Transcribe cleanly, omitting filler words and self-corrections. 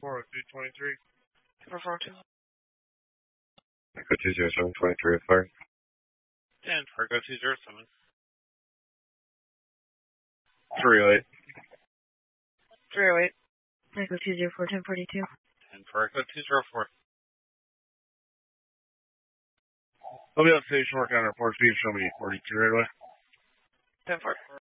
40223. Perform 2. Echo 20723 with fire. 10 Fargo 207. 308. 308. Echo 204, 1042. 10 Fargo 204. I'll be on station working on report speed. Show me 42 right away. 10 4.